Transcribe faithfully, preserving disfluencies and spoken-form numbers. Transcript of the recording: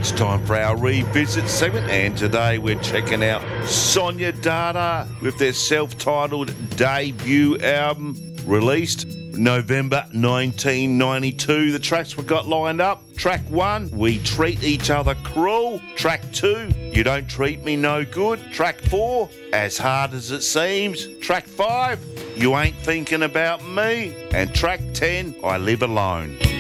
It's time for our revisit segment, and today we're checking out Sonya Data with their self-titled debut album released November nineteen ninety-two. The tracks we got lined up: track one, We Treat Each Other Cruel; track two, You Don't Treat Me No Good; track four, As Hard As It Seems; track five, You Ain't Thinking About Me; and track ten, I Live Alone.